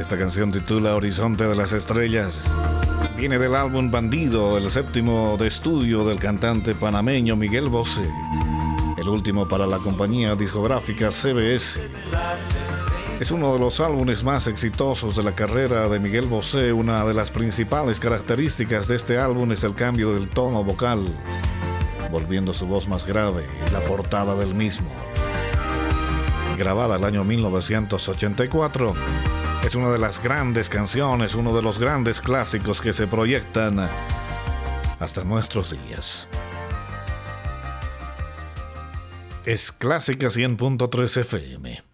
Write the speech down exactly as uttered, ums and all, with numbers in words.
Esta canción titula Horizonte de las Estrellas. Viene del álbum Bandido, el séptimo de estudio del cantante panameño Miguel Bosé, el último para la compañía discográfica C B S. Es uno de los álbumes más exitosos de la carrera de Miguel Bosé. Una de las principales características de este álbum es el cambio del tono vocal, volviendo su voz más grave, y la portada del mismo, grabada el año mil novecientos ochenta y cuatro. Es una de las grandes canciones, uno de los grandes clásicos que se proyectan hasta nuestros días. Es Clásica cien punto tres F M.